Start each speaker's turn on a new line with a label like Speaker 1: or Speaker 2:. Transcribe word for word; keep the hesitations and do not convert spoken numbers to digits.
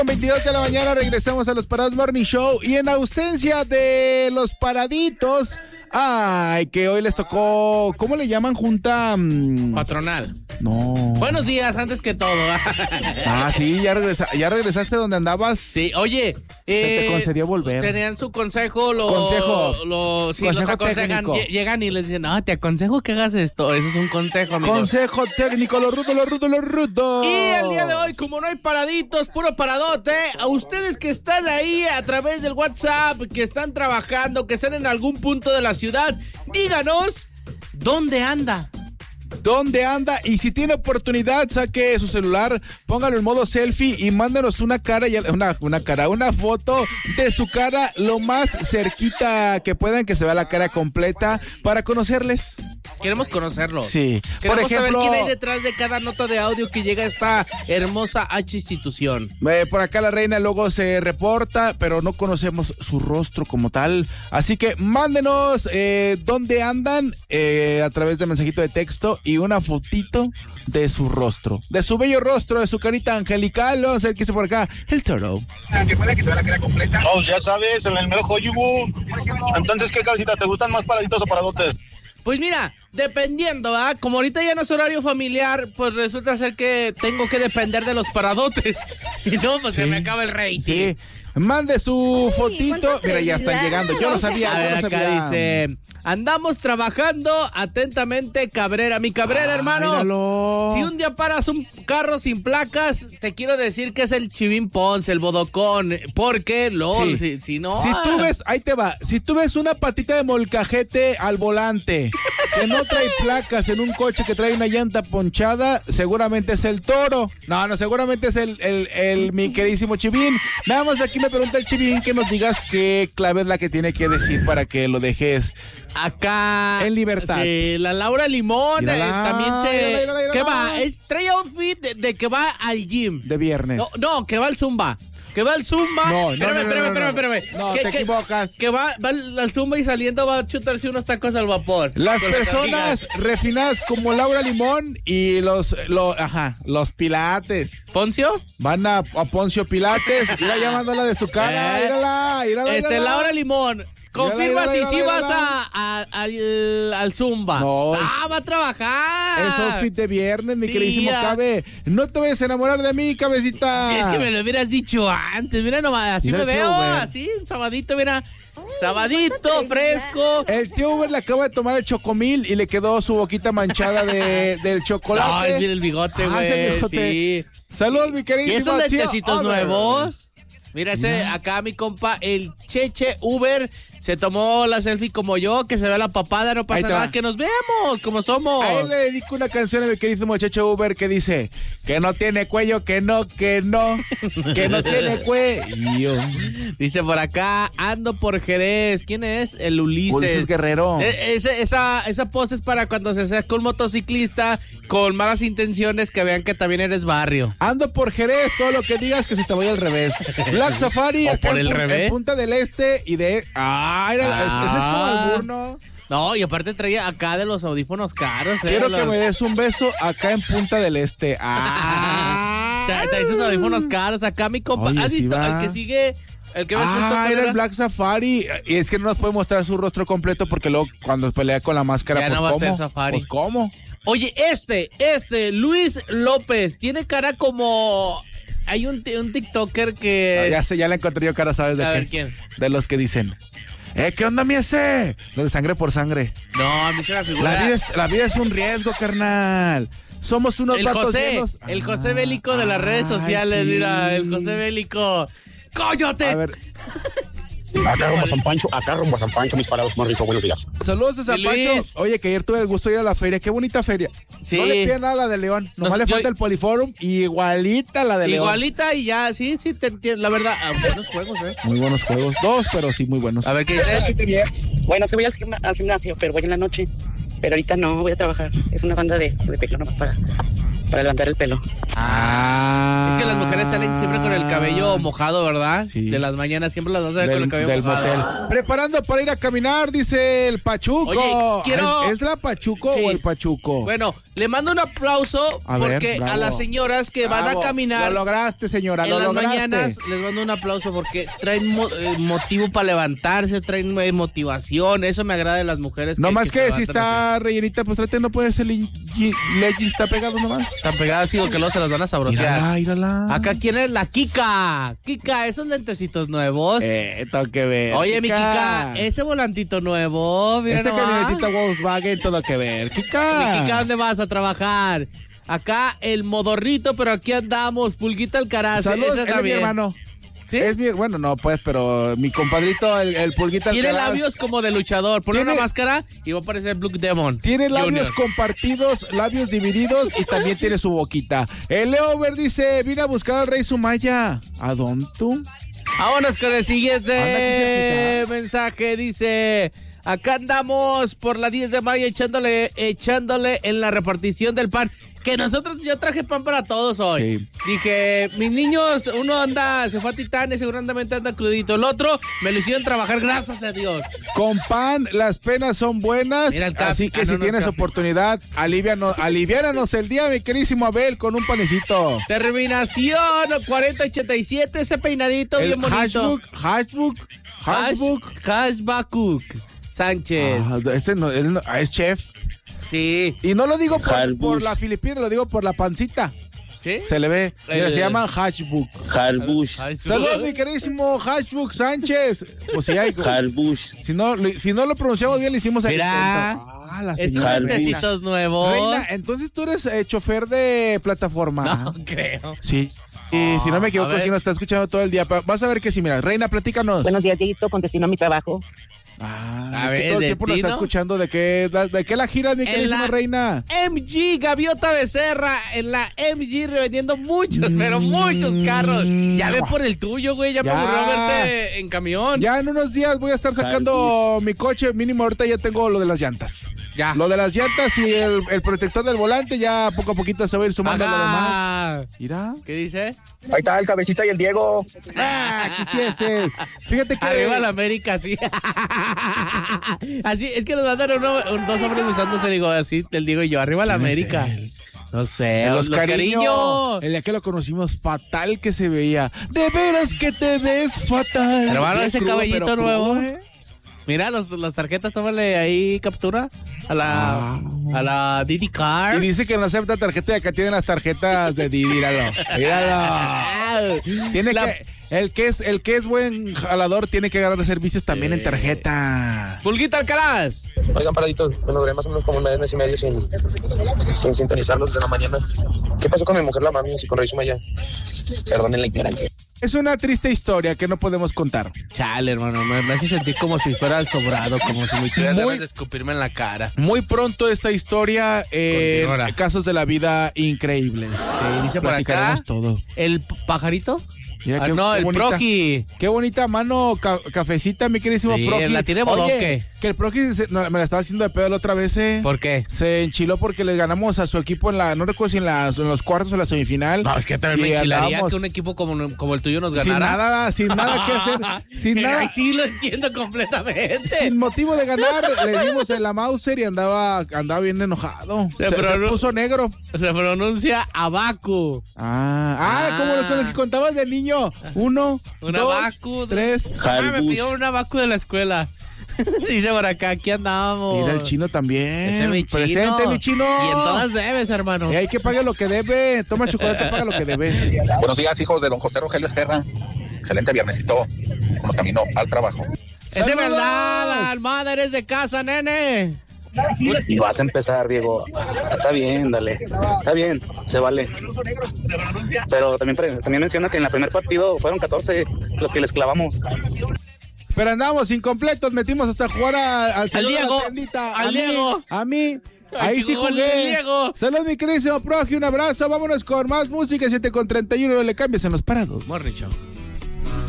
Speaker 1: veintidós de la mañana regresamos a los Parados Morning Show y en ausencia de los paraditos, ay, que hoy les tocó, ¿cómo le llaman? Junta mmm...
Speaker 2: patronal.
Speaker 1: No.
Speaker 2: Buenos días, antes que todo.
Speaker 1: Ah, sí, ya, regresa, ya regresaste donde andabas.
Speaker 2: Sí, oye.
Speaker 1: Se
Speaker 2: eh,
Speaker 1: te concedió volver.
Speaker 2: Tenían su consejo, lo,
Speaker 1: consejo.
Speaker 2: Lo, sí,
Speaker 1: consejo
Speaker 2: los aconsejan.
Speaker 1: técnico.
Speaker 2: Llegan y les dicen, no, te aconsejo que hagas esto. Eso es un consejo, amigo.
Speaker 1: Consejo técnico, lo rudo, lo rudo, lo rudo.
Speaker 2: Y el día de hoy, como no hay paraditos, puro paradote, a ustedes que están ahí a través del WhatsApp, que están trabajando, que están en algún punto de la ciudad, díganos, ¿dónde anda?
Speaker 1: ¿Dónde anda? Y si tiene oportunidad, saque su celular, póngalo en modo selfie y mándenos una cara, y una, una cara, una foto de su cara lo más cerquita que puedan, que se vea la cara completa para conocerles.
Speaker 2: Queremos conocerlo.
Speaker 1: Sí.
Speaker 2: Queremos
Speaker 1: por ejemplo,
Speaker 2: saber quién hay detrás de cada nota de audio que llega a esta hermosa H institución.
Speaker 1: Eh, por acá la reina luego se reporta, pero no conocemos su rostro como tal. Así que mándenos eh, dónde andan eh, a través de mensajito de texto y una fotito de su rostro, de su bello rostro, de su carita angelical. Vamos a ver qué dice por acá el toro.
Speaker 3: Que pueda que se vea la cara completa. No, ya sabes, en el mero Hollywood. Entonces, ¿qué cabecita? ¿Te gustan más paraditos o paradotes?
Speaker 2: Pues mira, dependiendo, ¿verdad? Como ahorita ya no es horario familiar, pues resulta ser que tengo que depender de los paradotes. Si no, pues sí, se me acaba el rating.
Speaker 1: Sí. Mande su fotito. Mira, ya están llegando. Yo lo sabía.
Speaker 2: A ver,
Speaker 1: yo lo
Speaker 2: acá
Speaker 1: sabía.
Speaker 2: dice: andamos trabajando atentamente, Cabrera. Mi Cabrera, ah, hermano.
Speaker 1: Míralo.
Speaker 2: Si un día paras un carro sin placas, te quiero decir que es el Chivín Ponce, el bodocón. Porque, LOL,
Speaker 1: sí.
Speaker 2: si, si no.
Speaker 1: Si tú ves, ahí te va. Si tú ves una patita de molcajete al volante que no trae placas en un coche que trae una llanta ponchada, seguramente es el toro. No, no, seguramente es el, el, el mi queridísimo Chivín. Nada más aquí me pregunta el Chivín que nos digas qué clave es la que tiene que decir para que lo dejes
Speaker 2: acá
Speaker 1: en libertad.
Speaker 2: Sí, la Laura Limón eh, también se...
Speaker 1: Mírala, mírala, mírala.
Speaker 2: ¿Qué va? Es, trae outfit de, de que va al gym.
Speaker 1: De viernes.
Speaker 2: No, no, que va al Zumba. Que va al Zumba.
Speaker 1: No, no,
Speaker 2: espérame,
Speaker 1: no, no,
Speaker 2: espérame,
Speaker 1: no, no,
Speaker 2: espérame,
Speaker 1: no.
Speaker 2: espérame.
Speaker 1: No,
Speaker 2: que,
Speaker 1: te
Speaker 2: que,
Speaker 1: equivocas.
Speaker 2: Que va, va al Zumba y saliendo va a chutarse unos tacos al vapor.
Speaker 1: Las personas refinadas como Laura Limón y los, los, ajá, los pilates.
Speaker 2: ¿Poncio?
Speaker 1: Van a, a Poncio Pilates. Mira, llamándola de su cara.
Speaker 2: Eh,
Speaker 1: Mírala, mírala,
Speaker 2: Este,
Speaker 1: mírala.
Speaker 2: Laura Limón. Confirma
Speaker 1: Mírala,
Speaker 2: si
Speaker 1: mírala,
Speaker 2: sí
Speaker 1: mírala,
Speaker 2: vas a, a, a, al, al Zumba.
Speaker 1: No,
Speaker 2: ah, va a trabajar.
Speaker 1: Es outfit de viernes, mi
Speaker 2: Sí,
Speaker 1: queridísimo
Speaker 2: ya.
Speaker 1: Cabe. No te vayas a enamorar de mí, cabecita.
Speaker 2: Es que me lo hubieras dicho antes. Mira nomás, así
Speaker 1: Mira
Speaker 2: me
Speaker 1: el tío
Speaker 2: veo.
Speaker 1: Uber.
Speaker 2: Así, un sabadito, mira. Sabadito, fresco.
Speaker 1: El tío Uber le acaba de tomar el chocomil y le quedó su boquita manchada de, del chocolate.
Speaker 2: No, es bien el bigote,
Speaker 1: Ah, es el
Speaker 2: güey.
Speaker 1: bigote.
Speaker 2: Sí.
Speaker 1: Saludos, mi
Speaker 2: ¿Y
Speaker 1: queridísimo
Speaker 2: esos
Speaker 1: tío
Speaker 2: lentecitos
Speaker 1: Uber.
Speaker 2: nuevos? Mira ese, acá mi compa, el Cheche Uber, se tomó la selfie como yo, que se ve la papada, no
Speaker 1: Ahí
Speaker 2: pasa
Speaker 1: te
Speaker 2: nada,
Speaker 1: va.
Speaker 2: que nos veamos como somos.
Speaker 1: A él le dedico una canción a mi queridísimo Checho Uber que dice que no tiene cuello, que no, que no, que no tiene cuello.
Speaker 2: Dice por acá, ando por Jerez. ¿Quién es? El Ulises.
Speaker 1: Ulises Guerrero.
Speaker 2: E- ese- esa, esa pose es para cuando se acerca un motociclista con malas intenciones que vean que también eres barrio.
Speaker 1: Ando por Jerez, todo lo que digas que se te vaya al revés. Black Safari,
Speaker 2: ¿O
Speaker 1: acá
Speaker 2: por
Speaker 1: en,
Speaker 2: el
Speaker 1: Pu-
Speaker 2: revés?
Speaker 1: en Punta del Este y de... Ah, era,
Speaker 2: Ah.
Speaker 1: ese es como albur, ¿no?
Speaker 2: No, y aparte traía acá de los audífonos caros. eh,
Speaker 1: Quiero
Speaker 2: los...
Speaker 1: que me des un beso acá en Punta del Este. Ah.
Speaker 2: Trae trae esos audífonos caros acá, mi compa.
Speaker 1: Oye,
Speaker 2: ¿Has
Speaker 1: sí
Speaker 2: visto?
Speaker 1: va.
Speaker 2: El que sigue... El que me has puesto
Speaker 1: Ah,
Speaker 2: que
Speaker 1: era el
Speaker 2: verás-
Speaker 1: Black Safari. Y es que no nos puede mostrar su rostro completo porque luego cuando pelea con la máscara,
Speaker 2: Ya
Speaker 1: pues
Speaker 2: no va a
Speaker 1: ¿cómo?
Speaker 2: ser Safari.
Speaker 1: Pues ¿cómo?
Speaker 2: Oye, este, este, Luis López, tiene cara como... Hay un, t- un TikToker que...
Speaker 1: Ah, ya sé, ya le encontré yo cara, ¿sabes de
Speaker 2: A
Speaker 1: qué?
Speaker 2: ver, ¿quién?
Speaker 1: De los que dicen, eh, ¿qué onda mi ese? Los de sangre por sangre.
Speaker 2: No, a mí se me figura...
Speaker 1: La vida, es, la vida es un riesgo, carnal. Somos unos
Speaker 2: El
Speaker 1: vatos
Speaker 2: José,
Speaker 1: llenos-
Speaker 2: el José
Speaker 1: Ah,
Speaker 2: Bélico de las redes
Speaker 1: ay,
Speaker 2: sociales,
Speaker 1: sí.
Speaker 2: mira, el José Bélico. ¡Cállate!
Speaker 1: A ver,
Speaker 3: Acá rumbo a San Pancho, acá rumbo a San Pancho, mis parados Morning Show, buenos días.
Speaker 1: saludos a San
Speaker 2: Sí,
Speaker 1: Pancho.
Speaker 2: Luis.
Speaker 1: Oye, que ayer tuve el gusto de ir a la feria. Qué bonita feria.
Speaker 2: Sí.
Speaker 1: No le piden nada a la de León. Nomás
Speaker 2: No,
Speaker 1: le
Speaker 2: yo-
Speaker 1: falta el Poliforum y igualita a la de León.
Speaker 2: Igualita y ya, sí, sí, te entiendo. La verdad, ah, buenos juegos, ¿eh?
Speaker 1: Muy buenos juegos. Dos, pero sí muy buenos.
Speaker 2: A ver qué dice.
Speaker 4: Bueno, sí voy al, gimna- al gimnasio, pero voy en la noche. Pero ahorita no, voy a trabajar. Es una banda de, de pelo nomás para, para levantar el pelo.
Speaker 2: Ah. Es que las mujeres salen siempre con el cabello mojado, ¿verdad? Sí. De las mañanas siempre las vas a ver del, con el cabello
Speaker 1: del
Speaker 2: mojado.
Speaker 1: Motel. Preparando para ir a caminar, dice el Pachuco.
Speaker 2: Oye, quiero...
Speaker 1: ¿Es la Pachuco sí. o el Pachuco?
Speaker 2: Bueno, le mando un aplauso a porque ver, a las señoras que bravo. van a caminar.
Speaker 1: Lo lograste, señora,
Speaker 2: en
Speaker 1: lo
Speaker 2: las
Speaker 1: lograste.
Speaker 2: mañanas les mando un aplauso porque traen mo eh, motivo para levantarse, traen eh, motivación. Eso me agrada de las mujeres.
Speaker 1: No
Speaker 2: que,
Speaker 1: más
Speaker 2: que,
Speaker 1: que si está así. rellenita, pues trate, no puede ser leggings, está pegado nomás.
Speaker 2: Está pegado así o que luego se las van a sabrosear.
Speaker 1: Mírala, mírala.
Speaker 2: Acá, ¿quién es? La Kika. Kika, esos lentecitos nuevos.
Speaker 1: Eh, tengo que ver.
Speaker 2: Oye,
Speaker 1: Kika.
Speaker 2: mi Kika, ese volantito nuevo. Mira
Speaker 1: ese
Speaker 2: nomás.
Speaker 1: camionetita Volkswagen, todo que ver. Kika.
Speaker 2: Mi Kika, ¿dónde vas a trabajar? Acá el modorrito, pero aquí andamos. Pulguita Alcaraz.
Speaker 1: Saludos,
Speaker 2: ese
Speaker 1: él es mi hermano.
Speaker 2: ¿Sí?
Speaker 1: Es mi, bueno, no, pues, pero mi compadrito, el, el Pulguita Alcaraz.
Speaker 2: Tiene labios como de luchador. Ponle una máscara y va a parecer Blue Demon.
Speaker 1: Tiene labios
Speaker 2: Junior.
Speaker 1: compartidos, labios divididos y también tiene su boquita. El Leover dice, vine a buscar al Rey Sumaya. ¿A dónde tú?
Speaker 2: Vámonos con el siguiente mensaje. Dice... Acá andamos por la diez de mayo echándole, echándole en la repartición del pan. Que nosotros, yo traje pan para todos hoy. Sí. Dije, mis niños, uno anda, se fue a Titán y seguramente anda crudito. El otro, me lo hicieron trabajar, gracias a Dios.
Speaker 1: Con pan, las penas son buenas. Así que ah, si no, no tienes oportunidad, alivianos, aliviánanos el día, mi querísimo Abel, con un panecito.
Speaker 2: Terminación cuarenta ochenta y siete, ese peinadito el bien bonito.
Speaker 1: Hashbook, hashbook, hashbook.
Speaker 2: Hashbakuk Sánchez.
Speaker 1: Ah, este no, él no, es chef.
Speaker 2: Sí.
Speaker 1: Y no lo digo por, por la Filipina, lo digo por la pancita.
Speaker 2: ¿Sí?
Speaker 1: Se le ve. Mira,
Speaker 2: el,
Speaker 1: se llama Hashbook.
Speaker 5: Harbush.
Speaker 1: Saludos, mi queridísimo Hashbook Sánchez. Pues si hay.
Speaker 5: Harbush.
Speaker 1: Si no, si no lo pronunciamos bien, le hicimos el
Speaker 2: intento. Ah, la señora. Esos lentecitos nuevos.
Speaker 1: Reina, entonces tú eres eh, chofer de plataforma.
Speaker 2: No creo.
Speaker 1: Sí. Y oh, si no me equivoco, si nos está escuchando todo el día, vas a ver que sí, mira. Reina, platícanos.
Speaker 4: Buenos días, Dieguito, con destino a mi trabajo.
Speaker 1: Ah, a es ver, que todo el tiempo nos está escuchando de qué, de qué la gira, mi queridísima Reina.
Speaker 2: M G Gaviota Becerra, en la M G revendiendo muchos, mm, pero muchos carros. Ya ve por el tuyo, güey, ya, ya me aburrió verte en camión.
Speaker 1: Ya en unos días voy a estar sacando Ay, mi coche, mínimo ahorita ya tengo lo de las llantas.
Speaker 2: Ya.
Speaker 1: Lo de las llantas y el, el protector del volante, ya poco a poquito se va a ir sumando
Speaker 2: Ajá.
Speaker 1: lo demás. Mira.
Speaker 2: ¿Qué dice?
Speaker 5: Ahí está el Cabecita y el Diego.
Speaker 1: Ah, quisieses. Fíjate que...
Speaker 2: Arriba la América, sí. Así, es que nos mandan uno, un, dos hombres besándose, digo, así, el Diego y yo. Arriba la América. No sé,
Speaker 1: los, los cariños.
Speaker 2: cariños.
Speaker 1: El día que lo conocimos, fatal que se veía. De veras que te ves fatal.
Speaker 2: Hermano, ese
Speaker 1: crudo,
Speaker 2: cabellito nuevo.
Speaker 1: Crudo, ¿eh?
Speaker 2: Mira, los, las tarjetas, tómale ahí captura a la, ah. a la Didi Card.
Speaker 1: Y dice que no acepta tarjeta y acá tienen las tarjetas de Didi, míralo. Míralo. Tiene la... que... El que es el que es buen jalador tiene que agarrar servicios también eh. en tarjeta.
Speaker 2: Pulguita Alcaraz.
Speaker 5: Oigan, paraditos, me logré más o menos como un mes, mes y medio sin, sin sintonizarlos de la mañana. ¿Qué pasó con mi mujer, la mami, y con Rey Sumaya? Perdonen la ignorancia.
Speaker 1: Es una triste historia que no podemos contar.
Speaker 2: Chale, hermano, me, me hace sentir como si fuera el sobrado, como si me tuvieran ganas de escupirme en la cara.
Speaker 1: Muy pronto esta historia, eh, casos de la vida increíbles.
Speaker 2: Sí, dice por acá,
Speaker 1: todo.
Speaker 2: ¿El pajarito?
Speaker 1: Mira,
Speaker 2: ah,
Speaker 1: qué,
Speaker 2: no,
Speaker 1: qué
Speaker 2: el
Speaker 1: bonita,
Speaker 2: Proqui.
Speaker 1: Qué bonita mano, ca cafecita, mi queridísimo
Speaker 2: sí,
Speaker 1: Proqui.
Speaker 2: la tiene bodoque.
Speaker 1: Oye, que el Proqui se, no, me la estaba haciendo de pedo la otra vez, ¿eh?
Speaker 2: ¿Por qué?
Speaker 1: Se enchiló porque le ganamos a su equipo en la, no recuerdo si en, la, en los cuartos o la semifinal.
Speaker 2: No, es que también me enchilaría andábamos, que un equipo como, como el tuyo nos ganara.
Speaker 1: Sin nada, sin nada que hacer. Sin nada.
Speaker 2: Ay, sí, lo entiendo completamente.
Speaker 1: Sin motivo de ganar, le dimos en la Mauser y andaba, andaba bien enojado. Se, se, se puso negro.
Speaker 2: Se pronuncia Abacu.
Speaker 1: Ah, ah, ah. como con los que contabas de niño. Uno,
Speaker 2: un
Speaker 1: dos,
Speaker 2: abacu,
Speaker 1: tres.
Speaker 2: Ah, me pidió un abacu de la escuela. Dice por acá, aquí andamos.
Speaker 1: Mira el chino también.
Speaker 2: Ese mi chino.
Speaker 1: Presente, mi chino.
Speaker 2: Y en todas debes, hermano.
Speaker 1: Y hay que pagar lo que debe. Toma chocolate, paga lo que debes.
Speaker 5: Buenos días, hijos de don José Rogelio Esquerra. Excelente viernesito. Nos camino al trabajo.
Speaker 2: Ese es verdad, Almada, eres de casa, nene.
Speaker 6: Y vas a empezar, Diego. Está bien, dale. Está bien, se vale. Pero también, también menciona que en el primer partido fueron catorce los que les clavamos.
Speaker 1: Pero andamos incompletos, metimos hasta jugar a, al
Speaker 2: al Diego,
Speaker 1: la tiendita.
Speaker 2: al
Speaker 1: a
Speaker 2: Diego.
Speaker 1: Mí, a mí. Ahí Ay, sí jugué. Saludos, mi querido Progi, un abrazo. Vámonos con más música. siete con treinta y uno, no le cambies en los parados.
Speaker 2: Morning Show.